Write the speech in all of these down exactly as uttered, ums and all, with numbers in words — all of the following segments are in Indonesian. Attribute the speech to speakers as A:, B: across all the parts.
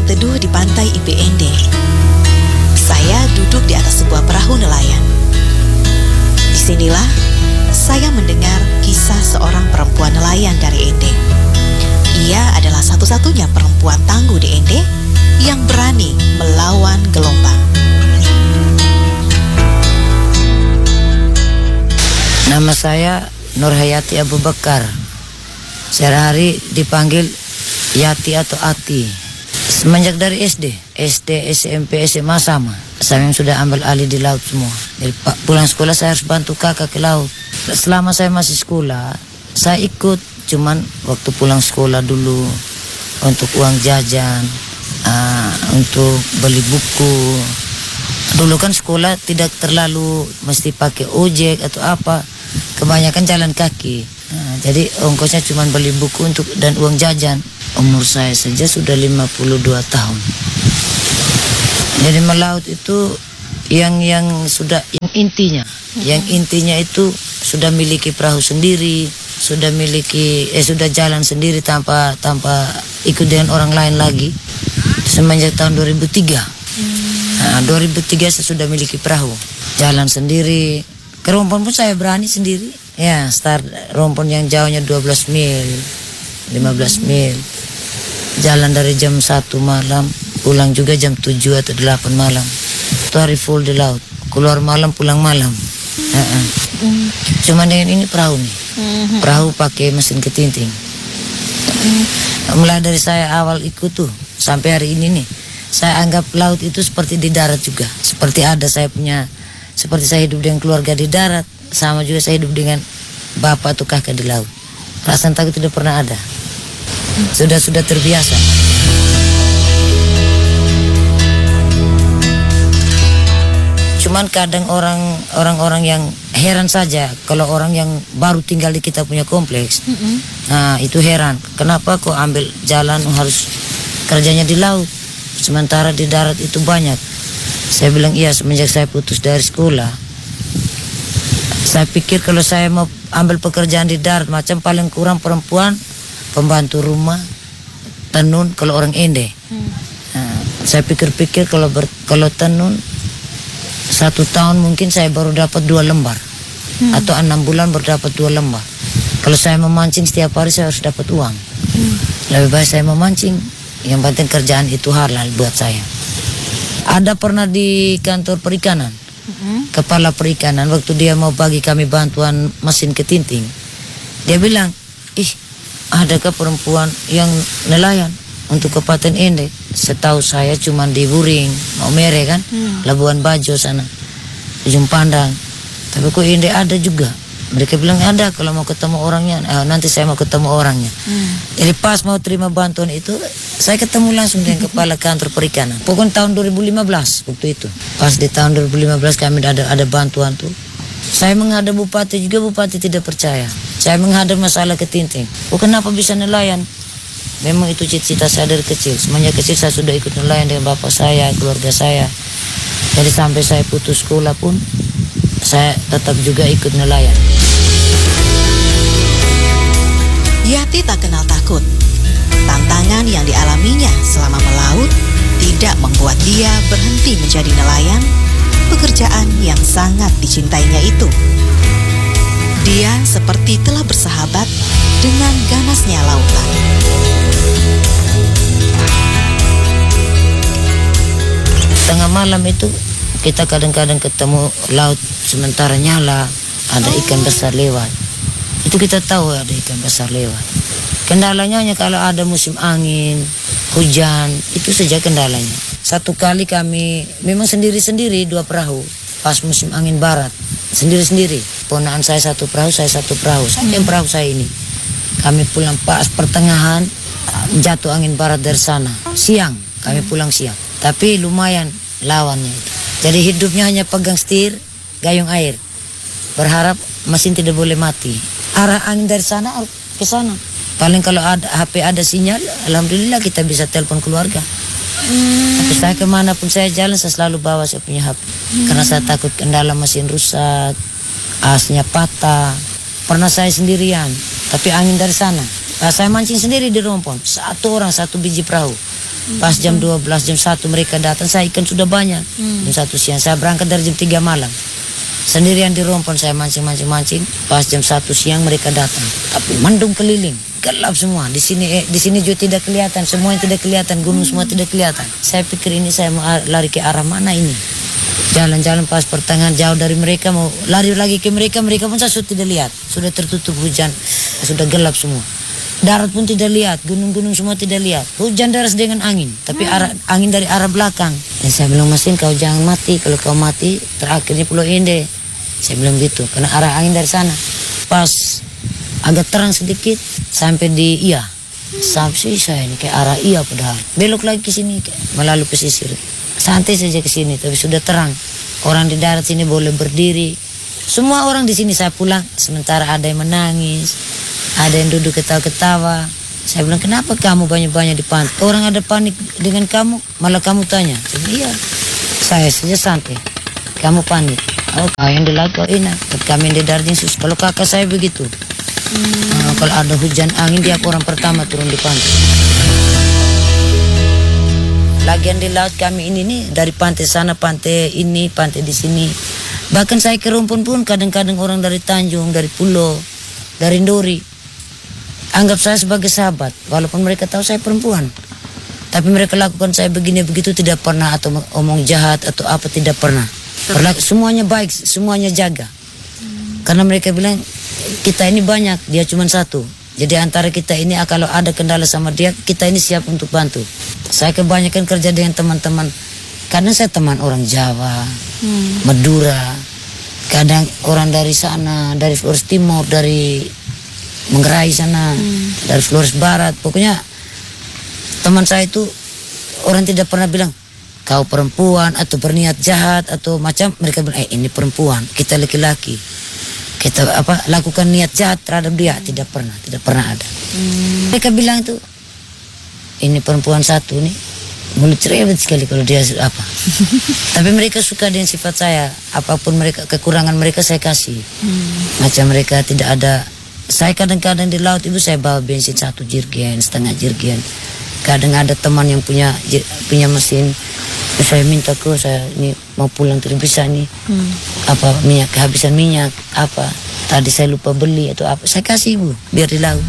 A: berteduh di pantai I P N D. Saya duduk di atas sebuah perahu nelayan. Disinilah saya mendengar kisah seorang perempuan nelayan dari Ende. Ia adalah satu-satunya perempuan tangguh di Ende yang berani melawan gelombang.
B: Nama saya Nurhayati Abu Bakar. Sehari-hari dipanggil Yati atau Ati. Semenjak dari S D, S D, S M P, S M A sama. Saya yang sudah ambil alih di laut semua. Jadi pulang sekolah saya harus bantu kakak ke laut. Selama saya masih sekolah, saya ikut. Cuman waktu pulang sekolah dulu untuk uang jajan, uh, untuk beli buku. Dulu kan sekolah tidak terlalu mesti pakai ojek atau apa. Kebanyakan jalan kaki. Nah, jadi ongkosnya cuma beli buku untuk dan uang jajan. Umur saya saja sudah lima puluh dua tahun. Jadi melaut itu yang yang sudah yang intinya, mm-hmm. yang intinya itu sudah miliki perahu sendiri, sudah miliki eh sudah jalan sendiri tanpa tanpa ikut dengan orang lain lagi. Semenjak tahun dua ribu tiga. Mm. Nah, dua ribu tiga saya sudah miliki perahu, jalan sendiri. Ke Rompon pun saya berani sendiri. Ya, start Rompon yang jauhnya dua belas mil, lima belas mil. Jalan dari jam satu malam, pulang juga jam tujuh atau delapan malam. Itu hari full di laut. Keluar malam, pulang malam. Uh-uh. Mm. Cuma dengan ini perahu nih. Mm-hmm. Perahu pakai mesin ketinting. Mm. Mulai dari saya awal ikut tuh sampai hari ini nih, saya anggap laut itu seperti di darat juga. Seperti ada saya punya, seperti saya hidup dengan keluarga di darat, sama juga saya hidup dengan bapak atau kakak di laut. Perasaan takut tidak pernah ada. Sudah-sudah terbiasa. Cuman kadang orang orang-orang yang heran saja kalau orang yang baru tinggal di kita punya kompleks. Mm-hmm. Nah, itu heran. Kenapa kok ambil jalan harus kerjanya di laut? Sementara di darat itu banyak. Saya bilang iya, semenjak saya putus dari sekolah. Saya pikir kalau saya mau ambil pekerjaan di darat, macam paling kurang perempuan, pembantu rumah, tenun kalau orang Ende. Hmm. Nah, saya pikir-pikir kalau ber, kalau tenun satu tahun mungkin saya baru dapat dua lembar, hmm. atau enam bulan baru dapat dua lembar. Kalau saya memancing setiap hari saya harus dapat uang. Hmm. Lebih baik saya memancing. Yang penting kerjaan itu halal buat saya. Ada pernah di kantor perikanan, hmm. kepala perikanan waktu dia mau bagi kami bantuan mesin ketinting, dia bilang, ih, adakah perempuan yang nelayan untuk Kabupaten Ende? Setahu saya cuma di Buring, Maumere kan, hmm. Labuan Bajo sana, Ujung Pandang. Tapi kok Ende ada juga? Mereka bilang ada, kalau mau ketemu orangnya, eh, nanti saya mau ketemu orangnya. Hmm. Jadi pas mau terima bantuan itu, saya ketemu langsung dengan kepala kantor perikanan. Pokoknya tahun dua ribu lima belas waktu itu. Pas di tahun dua ribu lima belas kami ada ada bantuan tuh. Saya menghadap bupati juga, bupati tidak percaya. Saya menghadap masalah ketinting. Oh, kenapa bisa nelayan? Memang itu cita-cita saya dari kecil. Semenjak kecil saya sudah ikut nelayan dengan bapak saya, keluarga saya. Jadi sampai saya putus sekolah pun, saya tetap juga ikut nelayan.
A: Yati tak kenal takut. Tantangan yang dialaminya selama melaut tidak membuat dia berhenti menjadi nelayan, pekerjaan yang sangat dicintainya itu. Dia seperti telah bersahabat dengan ganasnya lautan.
B: Tengah malam itu kita kadang-kadang ketemu laut sementara nyala, ada ikan besar lewat. Itu kita tahu ada ikan besar lewat. Kendalanya hanya kalau ada musim angin, hujan, itu saja kendalanya. Satu kali kami memang sendiri-sendiri dua perahu pas musim angin barat, sendiri-sendiri. Ponaan saya satu perahu, saya satu perahu. Saya yang perahu saya ini. Kami pulang pas pertengahan, jatuh angin barat dari sana. Siang, kami pulang siang. Tapi lumayan lawannya itu. Jadi hidupnya hanya pegang setir, gayung air. Berharap mesin tidak boleh mati. Arah angin dari sana ke sana. Paling kalau ada H P ada sinyal, alhamdulillah kita bisa telepon keluarga. Hmm. Tapi saya kemanapun saya jalan, saya selalu bawa saya punya H P. Hmm. Karena saya takut kendala mesin rusak, asnya patah. Pernah saya sendirian, tapi angin dari sana. Nah, saya mancing sendiri di Rompon. Satu orang, satu biji perahu. Pas jam dua belas, jam satu mereka datang, saya ikan sudah banyak. Hmm. Jam satu siang, saya berangkat dari jam tiga malam. Sendirian di rompon saya mancing-mancing-mancing. Pas jam satu siang mereka datang. Tapi mendung keliling, gelap semua. Di sini eh, di sini juga tidak kelihatan, semua yang tidak kelihatan, gunung semua tidak kelihatan. Saya pikir ini saya mau lari ke arah mana ini. Jalan-jalan pas pertengahan jauh dari mereka, mau lari lagi ke mereka, mereka pun saya sudah tidak lihat. Sudah tertutup hujan, sudah gelap semua. Darat pun tidak lihat, gunung-gunung semua tidak lihat. Hujan deras dengan angin, tapi arah, angin dari arah belakang. Dan saya bilang, Masin, kau jangan mati. Kalau kau mati, terakhirnya Pulau Ende. Saya bilang gitu, karena arah angin dari sana. Pas agak terang sedikit, sampai di Iya. Sampai saya ini kayak arah Iya padahal. Belok lagi ke sini, melalui pesisir. Santai saja ke sini, tapi sudah terang. Orang di darat sini boleh berdiri. Semua orang di sini saya pulang, sementara ada yang menangis. Ada yang duduk ketawa-ketawa. Saya bilang, kenapa kamu banyak-banyak di pantai? Orang ada panik dengan kamu, malah kamu tanya. Saya bilang, iya, saya saja santai. Kamu panik. Oh, kau yang di laut kau enak. Tapi kami yang di darat sus. Kalau kakak saya begitu. Hmm. Nah, kalau ada hujan angin, dia orang pertama turun di pantai. Lagian di laut kami ini nih, dari pantai sana, pantai ini, pantai di sini. Bahkan saya ke rumpun pun kadang-kadang orang dari Tanjung, dari Pulau, dari Ndori. Anggap saya sebagai sahabat, walaupun mereka tahu saya perempuan. Tapi mereka lakukan saya begini begitu tidak pernah, atau omong jahat atau apa tidak pernah. Perlaku, semuanya baik, semuanya jaga. Hmm. Karena mereka bilang kita ini banyak, dia cuma satu. Jadi antara kita ini kalau ada kendala sama dia, kita ini siap untuk bantu. Saya kebanyakan kerja dengan teman-teman. Karena saya teman orang Jawa, hmm. Madura, kadang orang dari sana, dari Flores Timur, dari Manggarai sana, hmm. dari Flores Barat. Pokoknya teman saya itu orang tidak pernah bilang kau perempuan atau berniat jahat atau macam. Mereka bilang, eh ini perempuan, kita laki-laki, kita apa lakukan niat jahat terhadap dia. Hmm. Tidak pernah, tidak pernah ada. Hmm. Mereka bilang itu, ini perempuan satu nih, mulut cerewet sekali kalau dia apa. Tapi mereka suka dengan sifat saya. Apapun mereka, kekurangan mereka saya kasih. Hmm. Macam mereka tidak ada. Saya kadang-kadang di laut ibu saya bawa bensin satu jerigen, setengah jerigen. Kadang ada teman yang punya punya mesin, saya minta ke saya ini mau pulang tidak bisa nih, hmm. apa minyak kehabisan minyak apa tadi saya lupa beli atau apa saya kasih ibu biar di laut.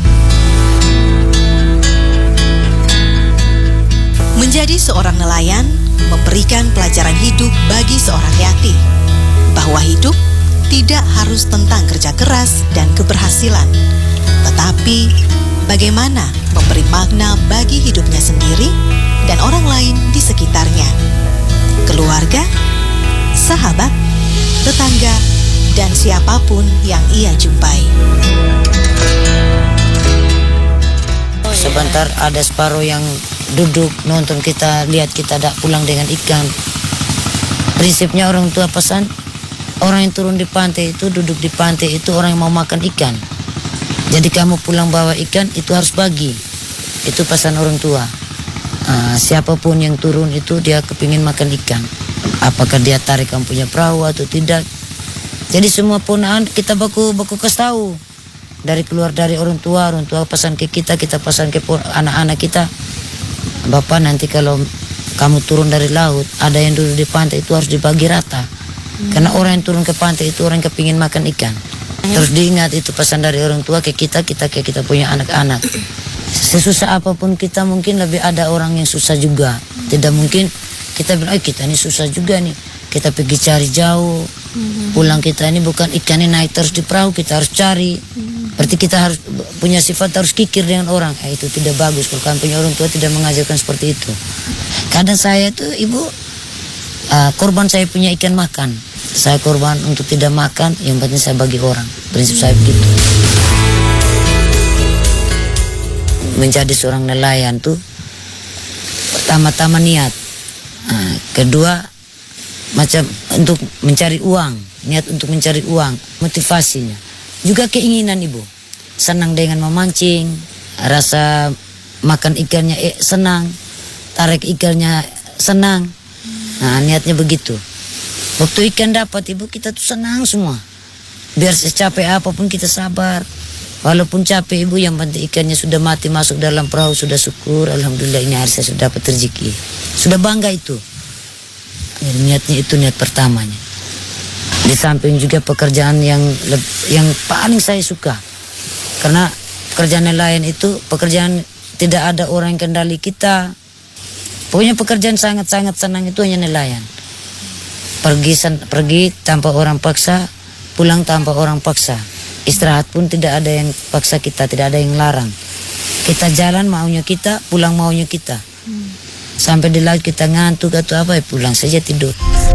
A: Menjadi seorang nelayan memberikan pelajaran hidup bagi seorang Yati bahwa hidup tidak harus tentang kerja keras dan keberhasilan, tetapi bagaimana memberi makna bagi hidupnya sendiri dan orang lain di sekitarnya. Keluarga, sahabat, tetangga, dan siapapun yang ia jumpai.
B: Sebentar ada separuh yang duduk nonton kita, lihat kita tak pulang dengan ikan. Prinsipnya orang tua pesan, orang yang turun di pantai itu, duduk di pantai itu orang yang mau makan ikan. Jadi kamu pulang bawa ikan itu harus bagi. Itu pesan orang tua. Uh, siapapun yang turun itu dia kepingin makan ikan. Apakah dia tarik kamu punya perahu atau tidak. Jadi semua punaan kita baku baku kasih tahu. Dari keluar dari orang tua, orang tua pesan ke kita, kita pesan ke anak-anak kita. Bapak nanti kalau kamu turun dari laut, ada yang duduk di pantai itu harus dibagi rata. Hmm. Karena orang yang turun ke pantai itu orang yang kepingin makan ikan. Hmm. Terus diingat itu pesan dari orang tua ke kita, kita ke kita punya anak-anak. Sesusah apapun kita mungkin lebih ada orang yang susah juga. Tidak mungkin kita bilang, oh kita ini susah juga nih. Kita pergi cari jauh. Hmm. Pulang kita ini bukan ikannya naik terus di perahu, kita harus cari. Hmm. Berarti kita harus punya sifat harus kikir dengan orang. Eh, itu tidak bagus kalau kalian punya orang tua tidak mengajarkan seperti itu. Kadang saya tuh ibu uh, korban saya punya ikan makan. Saya korban untuk tidak makan, yang penting saya bagi orang. Prinsip saya begitu. Menjadi seorang nelayan tuh pertama-tama niat. Nah, kedua macam untuk mencari uang, niat untuk mencari uang, motivasinya. Juga keinginan ibu. Senang dengan memancing, rasa makan ikannya eh, senang, tarik ikannya senang. Nah, niatnya begitu. Waktu ikan dapat ibu kita tuh senang semua. Biar secapek apapun kita sabar. Walaupun capek ibu, yang penting ikannya sudah mati masuk dalam perahu, sudah syukur. Alhamdulillah ini hari saya sudah dapat rezeki. Sudah bangga itu. Jadi, niatnya itu niat pertamanya. Di samping juga pekerjaan yang yang paling saya suka. Karena pekerjaan nelayan itu pekerjaan tidak ada orang yang kendali kita. Pokoknya pekerjaan sangat-sangat senang itu hanya nelayan. Pergi pergi tanpa orang paksa, pulang tanpa orang paksa. Istirahat pun tidak ada yang paksa kita, tidak ada yang larang. Kita jalan maunya kita, pulang maunya kita. Hmm. Sampai di laut kita ngantuk atau apa, ya pulang saja tidur.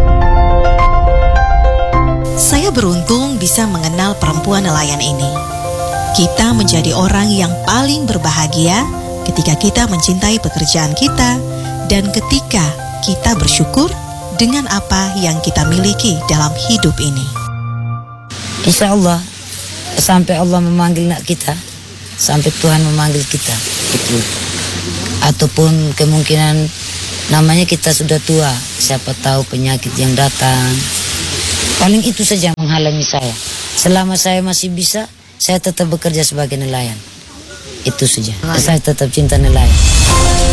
A: Saya beruntung bisa mengenal perempuan nelayan ini. Kita menjadi orang yang paling berbahagia ketika kita mencintai pekerjaan kita dan ketika kita bersyukur dengan apa yang kita miliki dalam hidup ini.
B: Insya Allah, sampai Allah memanggil kita, sampai Tuhan memanggil kita, itu. Ataupun kemungkinan namanya kita sudah tua, siapa tahu penyakit yang datang. Paling itu saja yang menghalangi saya. Selama saya masih bisa, saya tetap bekerja sebagai nelayan. Itu saja. Saya tetap cinta nelayan.